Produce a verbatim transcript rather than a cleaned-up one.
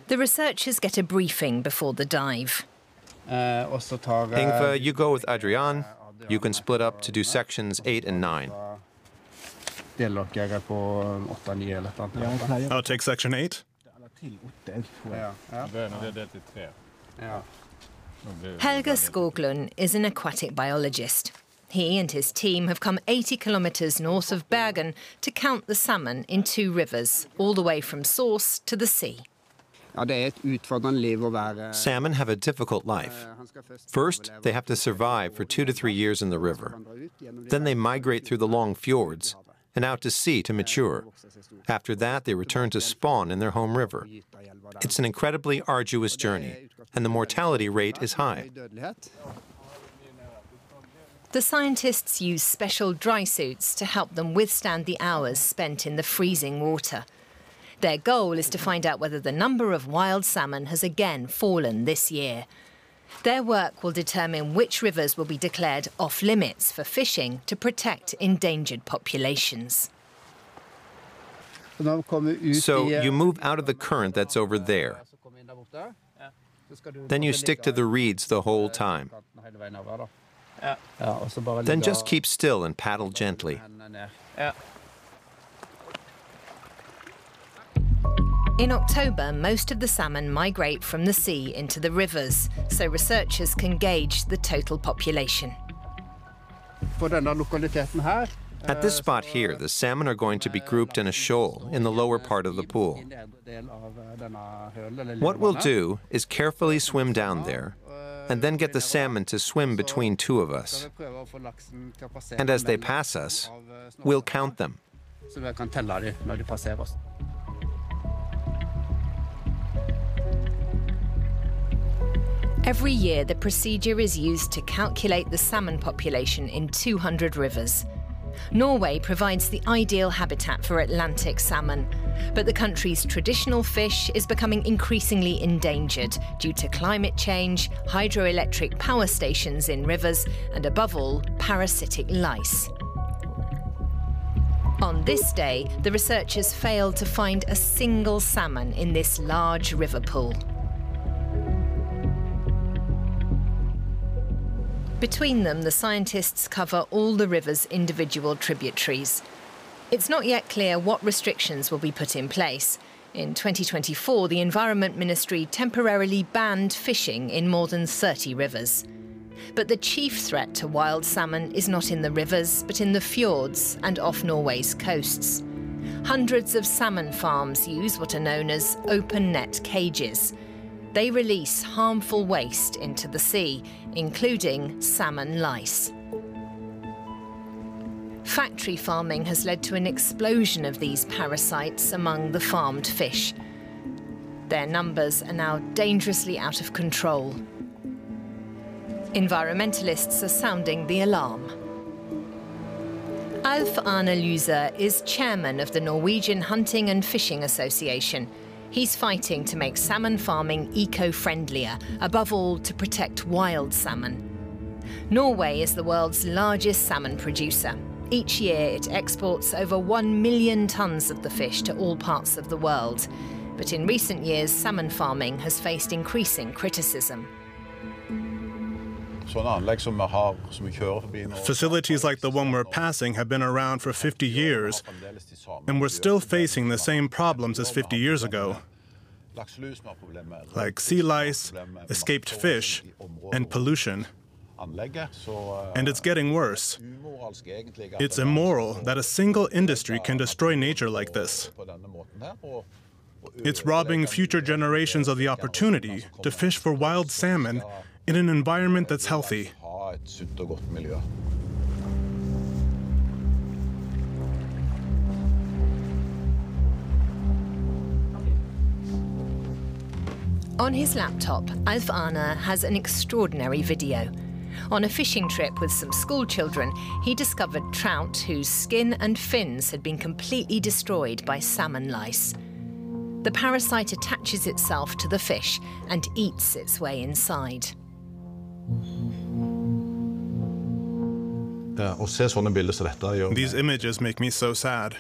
The researchers get a briefing before the dive. Ingve, you go with Adrian. You can split up to do sections eight and nine. I'll take section eight. Helge Skoglund is an aquatic biologist. He and his team have come eighty kilometres north of Bergen to count the salmon in two rivers, all the way from source to the sea. Salmon have a difficult life. First, they have to survive for two to three years in the river. Then they migrate through the long fjords and out to sea to mature. After that, they return to spawn in their home river. It's an incredibly arduous journey, and the mortality rate is high. The scientists use special dry suits to help them withstand the hours spent in the freezing water. Their goal is to find out whether the number of wild salmon has again fallen this year. Their work will determine which rivers will be declared off-limits for fishing to protect endangered populations. So you move out of the current that's over there. Then you stick to the reeds the whole time. Then just keep still and paddle gently. In October, most of the salmon migrate from the sea into the rivers, so researchers can gauge the total population. At this spot here, the salmon are going to be grouped in a shoal in the lower part of the pool. What we'll do is carefully swim down there and then get the salmon to swim between two of us. And as they pass us, we'll count them. Every year, the procedure is used to calculate the salmon population in two hundred rivers. Norway provides the ideal habitat for Atlantic salmon, but the country's traditional fish is becoming increasingly endangered due to climate change, hydroelectric power stations in rivers, and above all, parasitic lice. On this day, the researchers failed to find a single salmon in this large river pool. Between them, the scientists cover all the river's individual tributaries. It's not yet clear what restrictions will be put in place. In twenty twenty-four, the Environment Ministry temporarily banned fishing in more than thirty rivers. But the chief threat to wild salmon is not in the rivers, but in the fjords and off Norway's coasts. Hundreds of salmon farms use what are known as open net cages. They release harmful waste into the sea, including salmon lice. Factory farming has led to an explosion of these parasites among the farmed fish. Their numbers are now dangerously out of control. Environmentalists are sounding the alarm. Alf Arne Lyse is chairman of the Norwegian Hunting and Fishing Association. He's fighting to make salmon farming eco-friendlier, above all to protect wild salmon. Norway is the world's largest salmon producer. Each year it exports over one million tons of the fish to all parts of the world. But in recent years, salmon farming has faced increasing criticism. Facilities like the one we're passing have been around for fifty years, and we're still facing the same problems as fifty years ago, like sea lice, escaped fish, and pollution. And it's getting worse. It's immoral that a single industry can destroy nature like this. It's robbing future generations of the opportunity to fish for wild salmon in an environment that's healthy. On his laptop, Alf Arne has an extraordinary video. On a fishing trip with some school children, he discovered trout whose skin and fins had been completely destroyed by salmon lice. The parasite attaches itself to the fish and eats its way inside. These images make me so sad.